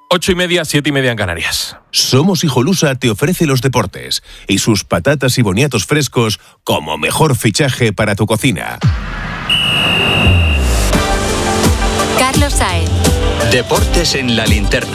8:30, 7:30 en Canarias. Somos Hijolusa te ofrece los deportes y sus patatas y boniatos frescos como mejor fichaje para tu cocina. Carlos Saez. Deportes en la linterna.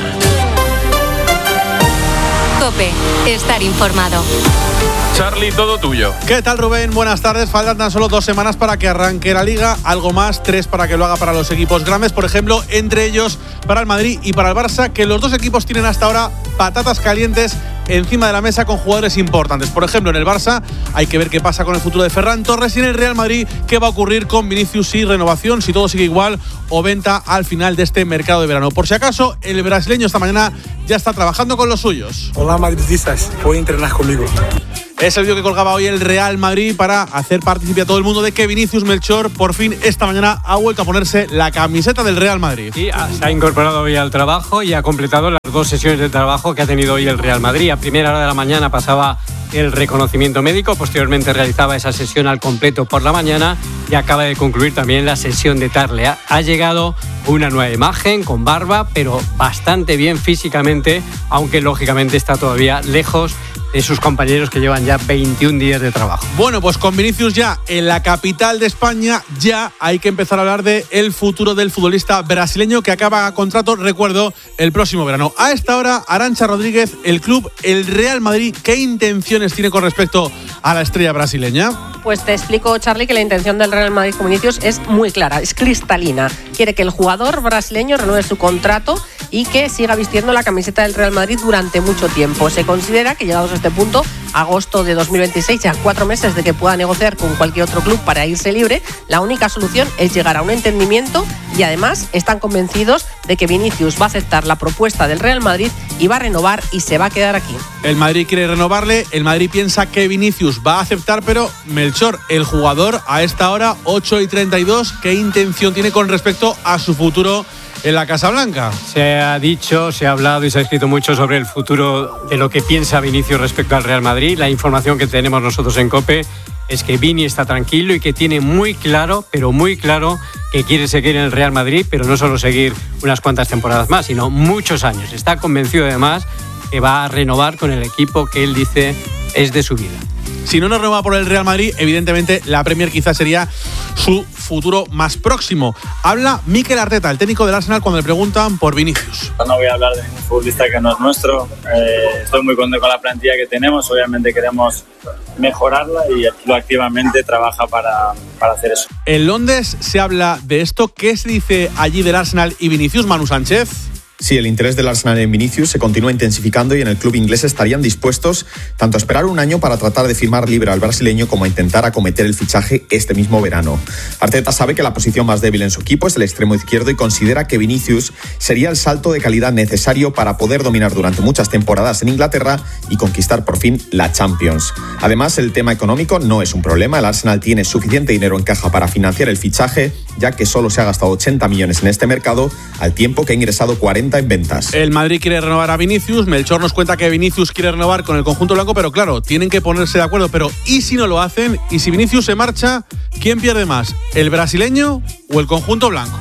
COPE. Estar informado. Charlie, todo tuyo. ¿Qué tal, Rubén? Buenas tardes. Faltan tan solo 2 semanas para que arranque la Liga. Algo más, 3 para que lo haga para los equipos grandes. Por ejemplo, entre ellos para el Madrid y para el Barça, que los dos equipos tienen hasta ahora patatas calientes encima de la mesa con jugadores importantes. Por ejemplo, en el Barça hay que ver qué pasa con el futuro de Ferran Torres, y en el Real Madrid qué va a ocurrir con Vinicius y renovación, si todo sigue igual o venta al final de este mercado de verano. Por si acaso, el brasileño esta mañana ya está trabajando con los suyos. Hola, madridistas, hoy entrenar conmigo. Es el vídeo que colgaba hoy el Real Madrid para hacer partícipe a todo el mundo de que Vinicius Melchor por fin esta mañana ha vuelto a ponerse la camiseta del Real Madrid. Sí, se ha incorporado hoy al trabajo y ha completado las 2 sesiones de trabajo que ha tenido hoy el Real Madrid. A primera hora de la mañana pasaba el reconocimiento médico, posteriormente realizaba esa sesión al completo por la mañana y acaba de concluir también la sesión de tarde. Ha llegado una nueva imagen con barba, pero bastante bien físicamente, aunque lógicamente está todavía lejos de sus compañeros que llevan ya 21 días de trabajo. Bueno, pues con Vinicius ya en la capital de España, ya hay que empezar a hablar de el futuro del futbolista brasileño que acaba contrato, recuerdo, el próximo verano. A esta hora, Arantxa Rodríguez, el club, el Real Madrid, ¿qué intenciones tiene con respecto a la estrella brasileña? Pues te explico, Charlie, que la intención del Real Madrid con Vinicius es muy clara, es cristalina. Quiere que el jugador brasileño renueve su contrato y que siga vistiendo la camiseta del Real Madrid durante mucho tiempo. Se considera que, llegados a este punto, agosto de 2026, ya 4 meses de que pueda negociar con cualquier otro club para irse libre, la única solución es llegar a un entendimiento, y además están convencidos de que Vinicius va a aceptar la propuesta del Real Madrid y va a renovar y se va a quedar aquí. El Madrid quiere renovarle, el Madrid piensa que Vinicius va a aceptar, pero Melchor, el jugador, a esta hora, 8:32, ¿qué intención tiene con respecto a su futuro en la Casa Blanca? Se ha dicho, se ha hablado y se ha escrito mucho sobre el futuro de lo que piensa Vinicius respecto al Real Madrid. La información que tenemos nosotros en COPE es que Vini está tranquilo y que tiene muy claro, pero muy claro, que quiere seguir en el Real Madrid, pero no solo seguir unas cuantas temporadas más, sino muchos años. Está convencido además que va a renovar con el equipo que él dice es de su vida. Si no nos renueva por el Real Madrid, evidentemente la Premier quizás sería su futuro más próximo. Habla Mikel Arteta, el técnico del Arsenal, cuando le preguntan por Vinicius. No voy a hablar de ningún futbolista que no es nuestro. Estoy muy contento con la plantilla que tenemos. Obviamente queremos mejorarla y el club activamente trabaja para hacer eso. En Londres se habla de esto. ¿Qué se dice allí del Arsenal y Vinicius, Manu Sánchez? Sí, el interés del Arsenal en Vinicius se continúa intensificando y en el club inglés estarían dispuestos tanto a esperar un año para tratar de firmar libre al brasileño como a intentar acometer el fichaje este mismo verano. Arteta sabe que la posición más débil en su equipo es el extremo izquierdo y considera que Vinicius sería el salto de calidad necesario para poder dominar durante muchas temporadas en Inglaterra y conquistar por fin la Champions. Además, el tema económico no es un problema. El Arsenal tiene suficiente dinero en caja para financiar el fichaje, ya que solo se ha gastado 80 millones en este mercado, al tiempo que ha ingresado 40 en ventas. El Madrid quiere renovar a Vinicius. Melchor nos cuenta que Vinicius quiere renovar con el conjunto blanco, pero claro, tienen que ponerse de acuerdo. Pero ¿y si no lo hacen? ¿Y si Vinicius se marcha? ¿Quién pierde más? ¿El brasileño o el conjunto blanco?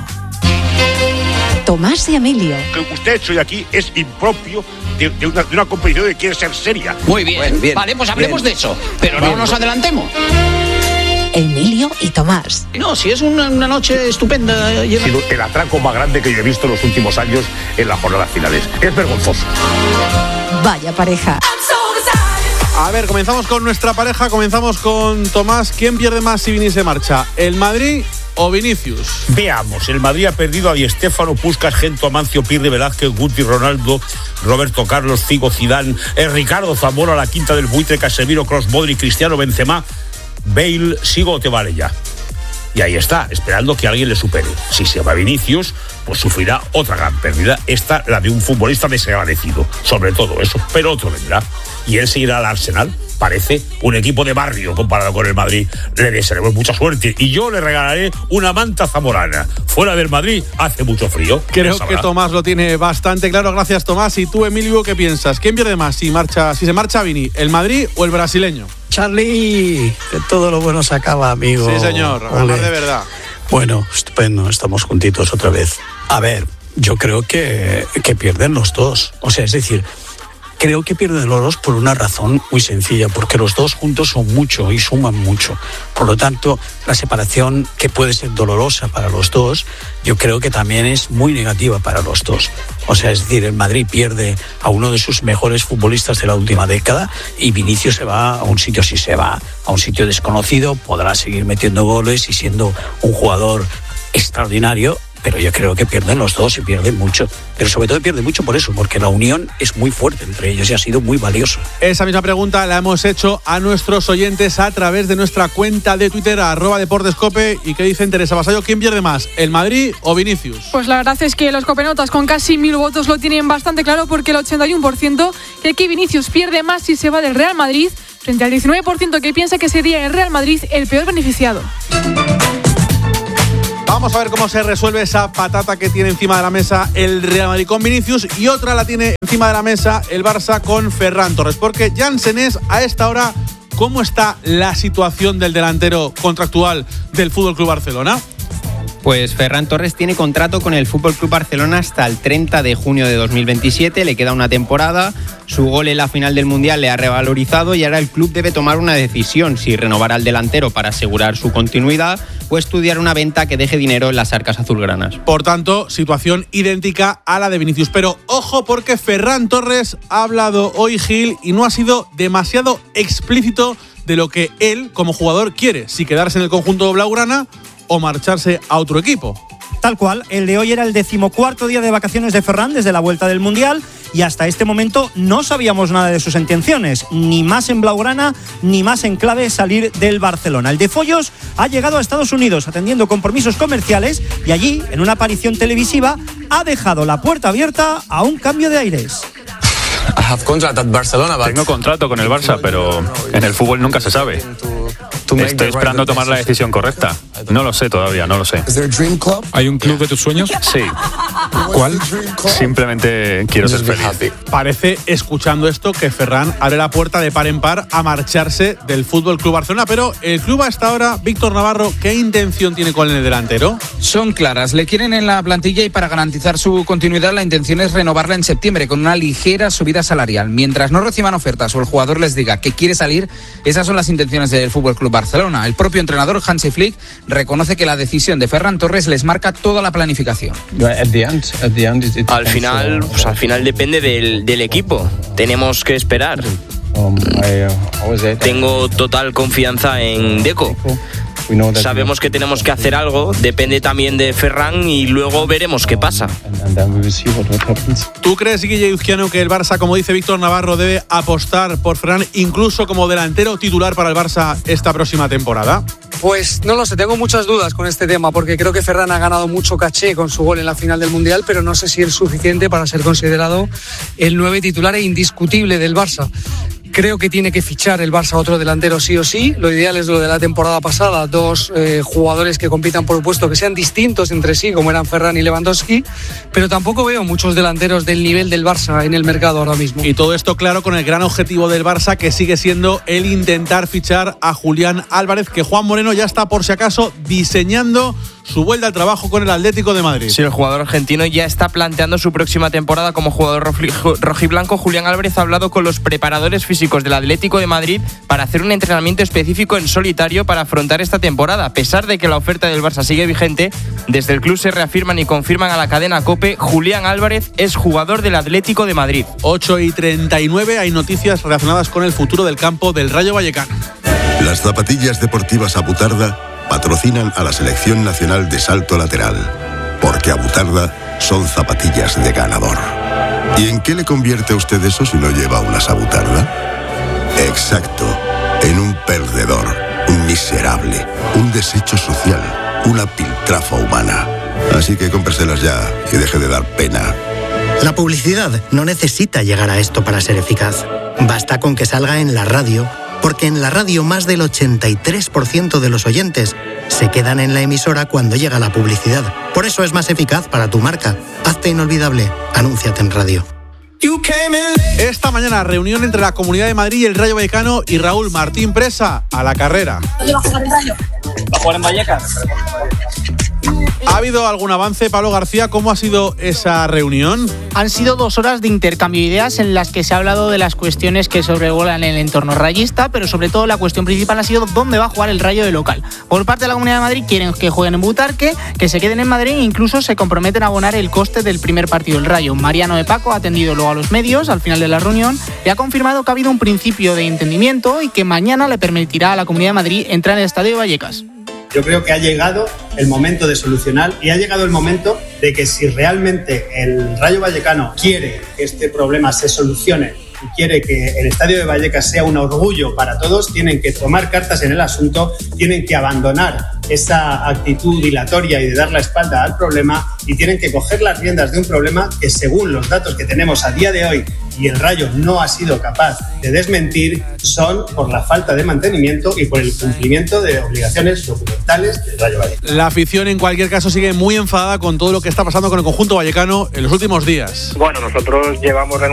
Tomás y Emilio. Lo que usted ha hecho hoy aquí es impropio de una competición que quiere ser seria. Muy bien, bueno, bien, vale, pues hablemos bien de eso, pero bien, no nos adelantemos. Emilio y Tomás. No, si es una noche estupenda. Ha sido el atraco más grande que yo he visto en los últimos años en las jornadas finales. Es vergonzoso. Vaya pareja. A ver, comenzamos con nuestra pareja, comenzamos con Tomás. ¿Quién pierde más si Vini se marcha? ¿El Madrid o Vinicius? Veamos, el Madrid ha perdido a Di Stéfano, Puskás, Gento, Amancio, Pirri, Velázquez, Guti, Ronaldo, Roberto Carlos, Figo, Zidane, Ricardo Zamora, la quinta del buitre, Casemiro, Kroos, Modric, Cristiano, Benzema, Bale, sigo o te vale ya. Y ahí está, esperando que alguien le supere. Si se va Vinicius, pues sufrirá otra gran pérdida. Esta, la de un futbolista desagradecido, sobre todo eso, pero otro vendrá. Y él seguirá al Arsenal. Parece un equipo de barrio comparado con el Madrid. Le desearemos mucha suerte y yo le regalaré una manta zamorana. Fuera del Madrid hace mucho frío. Creo que Tomás lo tiene bastante claro. Gracias, Tomás. ¿Y tú, Emilio, qué piensas? ¿Quién pierde más si se marcha Vini? ¿El Madrid o el brasileño? Charlie, que todo lo bueno se acaba, amigo. Sí, señor. Hablar de verdad. Bueno, estupendo. Estamos juntitos otra vez. A ver, yo creo que pierden los dos. O sea, es decir, creo que pierden los dos por una razón muy sencilla, porque los dos juntos son mucho y suman mucho. Por lo tanto, la separación, que puede ser dolorosa para los dos, yo creo que también es muy negativa para los dos. O sea, es decir, el Madrid pierde a uno de sus mejores futbolistas de la última década y Vinicius se va a un sitio, si se va a un sitio desconocido, podrá seguir metiendo goles y siendo un jugador extraordinario, pero yo creo que pierden los dos y pierden mucho. Pero sobre todo pierden mucho por eso, porque la unión es muy fuerte entre ellos y ha sido muy valioso. Esa misma pregunta la hemos hecho a nuestros oyentes a través de nuestra cuenta de Twitter, @deportescope. ¿Y qué dicen, Teresa Basayo? ¿Quién pierde más, el Madrid o Vinicius? Pues la verdad es que los copenotas con casi 1000 votos lo tienen bastante claro, porque el 81% cree que Vinicius pierde más si se va del Real Madrid, frente al 19% que piensa que sería el Real Madrid el peor beneficiado. Vamos a ver cómo se resuelve esa patata que tiene encima de la mesa el Real Madrid con Vinicius, y otra la tiene encima de la mesa el Barça con Ferran Torres. Porque, Jan Senés, a esta hora, ¿cómo está la situación del delantero contractual del FC Barcelona? Pues Ferran Torres tiene contrato con el FC Barcelona hasta el 30 de junio de 2027, le queda una temporada, su gol en la final del Mundial le ha revalorizado y ahora el club debe tomar una decisión, si renovar al delantero para asegurar su continuidad o estudiar una venta que deje dinero en las arcas azulgranas. Por tanto, situación idéntica a la de Vinicius. Pero ojo, porque Ferran Torres ha hablado hoy, Gil, y no ha sido demasiado explícito de lo que él, como jugador, quiere, si quedarse en el conjunto blaugrana o marcharse a otro equipo. Tal cual, el de hoy era el 14º día de vacaciones de Ferran desde la vuelta del Mundial y hasta este momento no sabíamos nada de sus intenciones, ni más en blaugrana ni más en clave salir del Barcelona. El de Follos ha llegado a Estados Unidos atendiendo compromisos comerciales y allí, en una aparición televisiva, ha dejado la puerta abierta a un cambio de aires. Tengo contrato con el Barça, pero en el fútbol nunca se sabe. Estoy esperando tomar la decisión correcta. No lo sé todavía, no lo sé. ¿Hay un club de tus sueños? Sí. ¿Cuál? Simplemente quiero ser feliz. Parece, escuchando esto, que Ferran abre la puerta de par en par a marcharse del FC Barcelona. Pero el club hasta ahora, Víctor Navarro, ¿qué intención tiene con el delantero? Son claras, le quieren en la plantilla y para garantizar su continuidad la intención es renovarla en septiembre con una ligera subida salarial. Mientras no reciban ofertas o el jugador les diga que quiere salir, esas son las intenciones del FC Barcelona. El propio entrenador Hansi Flick reconoce que la decisión de Ferran Torres les marca toda la planificación. Al final depende del equipo. Tenemos que esperar. Tengo total confianza en Deco. Sabemos que tenemos que hacer algo, depende también de Ferran y luego veremos qué pasa. ¿Tú crees, Guille Uzquiano, que el Barça, como dice Víctor Navarro, debe apostar por Ferran incluso como delantero titular para el Barça esta próxima temporada? Pues no lo sé, tengo muchas dudas con este tema porque creo que Ferran ha ganado mucho caché con su gol en la final del Mundial, pero no sé si es suficiente para ser considerado el 9 titular e indiscutible del Barça. Creo que tiene que fichar el Barça otro delantero sí o sí. Lo ideal es lo de la temporada pasada, dos jugadores que compitan por el puesto, que sean distintos entre sí, como eran Ferran y Lewandowski, pero tampoco veo muchos delanteros del nivel del Barça en el mercado ahora mismo. Y todo esto, claro, con el gran objetivo del Barça, que sigue siendo el intentar fichar a Julián Álvarez, que Juan Moreno ya está, por si acaso, diseñando su vuelta al trabajo con el Atlético de Madrid. Sí, el jugador argentino ya está planteando su próxima temporada como jugador rojiblanco. Julián Álvarez ha hablado con los preparadores físicos del Atlético de Madrid para hacer un entrenamiento específico en solitario para afrontar esta temporada. A pesar de que la oferta del Barça sigue vigente, desde el club se reafirman y confirman a la cadena COPE: Julián Álvarez es jugador del Atlético de Madrid. 8:39, hay noticias relacionadas con el futuro del campo del Rayo Vallecano. Las zapatillas deportivas Abutarda patrocinan a la Selección Nacional de Salto Lateral, porque Abutarda son zapatillas de ganador. ¿Y en qué le convierte a usted eso si no lleva unas Abutarda? Exacto, en un perdedor, un miserable, un desecho social, una piltrafa humana. Así que cómpreselas ya y deje de dar pena. La publicidad no necesita llegar a esto para ser eficaz. Basta con que salga en la radio, porque en la radio más del 83% de los oyentes se quedan en la emisora cuando llega la publicidad. Por eso es más eficaz para tu marca. Hazte inolvidable. Anúnciate en radio. Esta mañana, reunión entre la Comunidad de Madrid y el Rayo Vallecano, y Raúl Martín Presa a la carrera. ¿Va a jugar el Rayo? ¿Va a jugar en Vallecas? ¿Ha habido algún avance, Pablo García? ¿Cómo ha sido esa reunión? Han sido 2 horas de intercambio de ideas en las que se ha hablado de las cuestiones que sobrevuelan el entorno rayista, pero sobre todo la cuestión principal ha sido dónde va a jugar el Rayo de local. Por parte de la Comunidad de Madrid quieren que jueguen en Butarque, que se queden en Madrid e incluso se comprometen a abonar el coste del primer partido del Rayo. Mariano de Paco ha atendido luego a los medios al final de la reunión y ha confirmado que ha habido un principio de entendimiento y que mañana le permitirá a la Comunidad de Madrid entrar en el Estadio de Vallecas. Yo creo que ha llegado el momento de solucionar y ha llegado el momento de que si realmente el Rayo Vallecano quiere que este problema se solucione y quiere que el Estadio de Vallecas sea un orgullo para todos, tienen que tomar cartas en el asunto, tienen que abandonar esa actitud dilatoria y de dar la espalda al problema y tienen que coger las riendas de un problema que, según los datos que tenemos a día de hoy y el Rayo no ha sido capaz de desmentir, son por la falta de mantenimiento y por el cumplimiento de obligaciones documentales del Rayo Vallecano. La afición, en cualquier caso, sigue muy enfadada con todo lo que está pasando con el conjunto vallecano en los últimos días. Bueno, nosotros llevamos